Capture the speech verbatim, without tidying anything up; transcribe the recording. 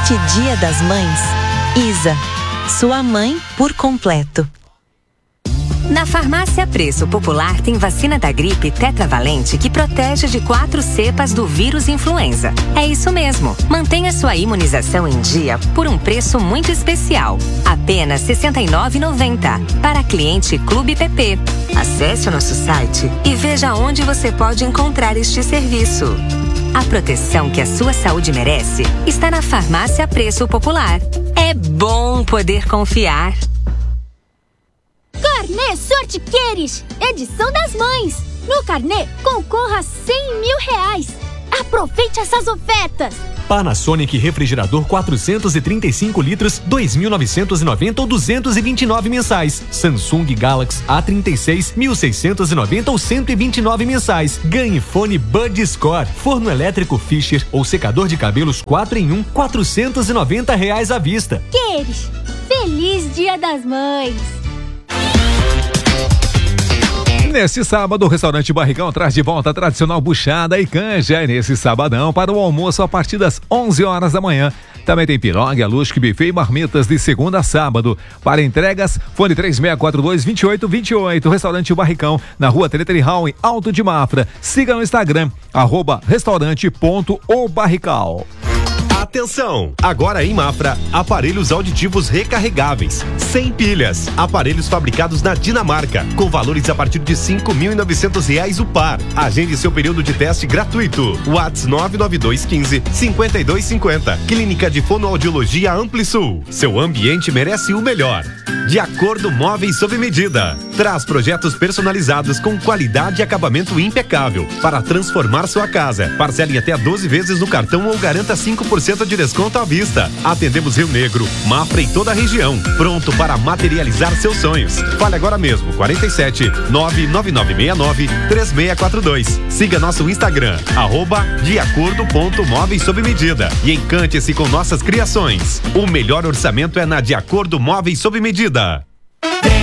Neste Dia das Mães, Isa, sua mãe por completo. Na Farmácia Preço Popular tem vacina da gripe tetravalente que protege de quatro cepas do vírus influenza. É isso mesmo. Mantenha sua imunização em dia por um preço muito especial. Apenas sessenta e nove reais e noventa centavos para cliente Clube P P. Acesse o nosso site e veja onde você pode encontrar este serviço. A proteção que a sua saúde merece está na Farmácia Preço Popular. É bom poder confiar. Carnê Sortiqueires, edição das mães. No carnê, concorra a cem mil reais. Aproveite essas ofertas. Panasonic refrigerador quatrocentos e trinta e cinco litros, dois mil novecentos e noventa ou duzentos e vinte e nove mensais. Samsung Galaxy A trinta e seis, mil seiscentos e noventa ou cento e vinte e nove mensais. Ganhe fone Bud Score, forno elétrico Fischer ou secador de cabelos quatro em um, quatrocentos e noventa reais à vista. Queires, feliz Dia das Mães. Nesse sábado, o restaurante Barricão traz de volta a tradicional buchada e canja. E nesse sabadão, para o almoço a partir das onze horas da manhã. Também tem pirogue, alusque, buffet e marmitas de segunda a sábado. Para entregas, fone três seis quatro dois, dois oito dois oito. Restaurante Barricão, na rua Treteri Hall, em Alto de Mafra. Siga no Instagram, arroba restaurante ponto o barrical. Atenção! Agora em Mafra, aparelhos auditivos recarregáveis, sem pilhas, aparelhos fabricados na Dinamarca, com valores a partir de cinco mil e novecentos reais o par. Agende seu período de teste gratuito. WhatsApp nove nove dois um cinco, cinco dois cinco zero. Clínica de Fonoaudiologia Amplisul. Seu ambiente merece o melhor. De Acordo Móveis sob medida. Traz projetos personalizados com qualidade e acabamento impecável para transformar sua casa. Parcele até doze vezes no cartão ou garanta cinco por cento de desconto à vista. Atendemos Rio Negro, Mafra e toda a região. Pronto para materializar seus sonhos. Fale agora mesmo, quarenta e sete, nove nove nove seis nove, três seis quatro dois. Siga nosso Instagram, arroba deacordo.móveis sob medida e encante-se com nossas criações. O melhor orçamento é na De Acordo Móveis sob medida.